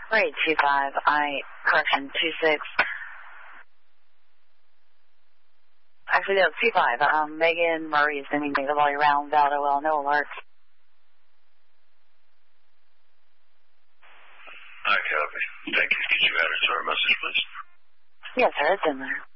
Grade 25, correction, 26. Actually, no, 25. Megan Murray is sending me the volume around, Valdo, well, no alerts. I copy. Thank you. Could you add her to our message, please? Yes, sir, it's in there.